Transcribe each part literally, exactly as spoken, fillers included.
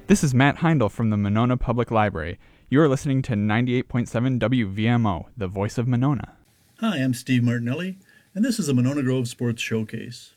This is Matt Heindel from the Monona Public Library. You are listening to ninety-eight point seven W V M O, the voice of Monona. Hi, I'm Steve Martinelli, and this is a Monona Grove Sports Showcase.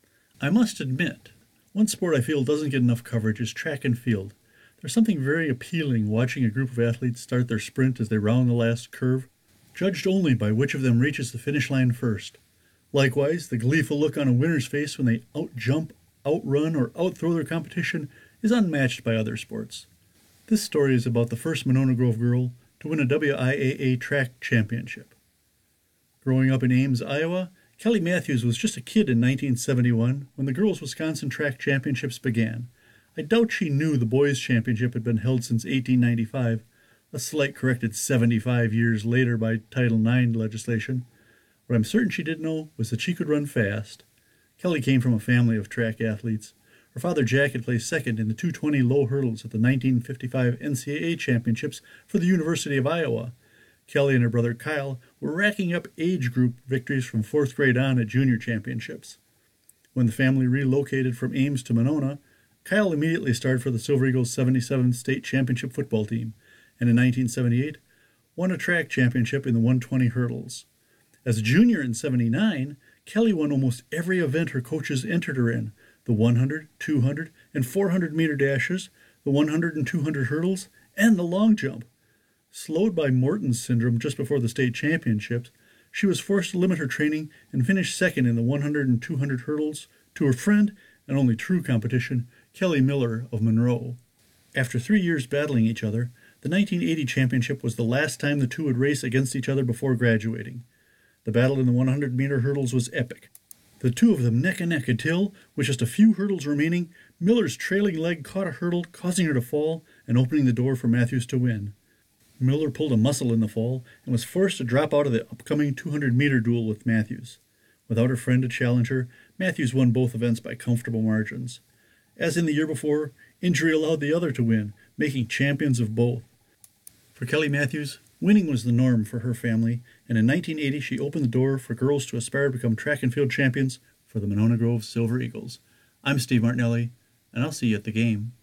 I must admit, one sport I feel doesn't get enough coverage is track and field. There's something very appealing watching a group of athletes start their sprint as they round the last curve, judged only by which of them reaches the finish line first. Likewise, the gleeful look on a winner's face when they out-jump, outrun, or outthrow their competition is unmatched by other sports. This story is about the first Monona Grove girl to win a W I A A track championship. Growing up in Ames, Iowa, Kelly Matthews was just a kid in nineteen seventy-one when the girls' Wisconsin track championships began. I doubt she knew the boys' championship had been held since eighteen ninety-five, a slight corrected seventy-five years later by Title nine legislation. What I'm certain she did know was that she could run fast. Kelly came from a family of track athletes. Her father Jack had placed second in the two twenty low hurdles at the nineteen fifty-five N C double A championships for the University of Iowa. Kelly and her brother Kyle were racking up age group victories from fourth grade on at junior championships. When the family relocated from Ames to Monona, Kyle immediately started for the Silver Eagles seventy-seven state championship football team, and in nineteen seventy-eight won a track championship in the one twenty hurdles. As a junior in seventy-nine, Kelly won almost every event her coaches entered her in: the one hundred, two hundred, and four hundred meter dashes, the one hundred and two hundred hurdles, and the long jump. Slowed by Morton's syndrome just before the state championships, she was forced to limit her training and finish second in the one hundred and two hundred hurdles to her friend and only true competition, Kelly Miller of Monroe. After three years battling each other, the nineteen eighty championship was the last time the two would race against each other before graduating. The battle in the one hundred meter hurdles was epic. The two of them neck and neck until, with just a few hurdles remaining, Miller's trailing leg caught a hurdle, causing her to fall and opening the door for Matthews to win. Miller pulled a muscle in the fall and was forced to drop out of the upcoming two hundred meter duel with Matthews. Without her friend to challenge her, Matthews won both events by comfortable margins. As in the year before, injury allowed the other to win, making champions of both. For Kelly Matthews, winning was the norm for her family, and in nineteen eighty she opened the door for girls to aspire to become track and field champions for the Monona Grove Silver Eagles. I'm Steve Martinelli, and I'll see you at the game.